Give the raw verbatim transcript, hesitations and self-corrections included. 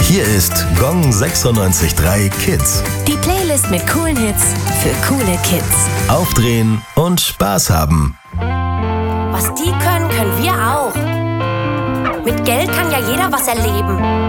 Hier ist Gong sechsundneunzig Komma drei Kids. Die Playlist mit coolen Hits für coole Kids. Aufdrehen und Spaß haben. Was die können, können wir auch. Mit Geld kann ja jeder was erleben.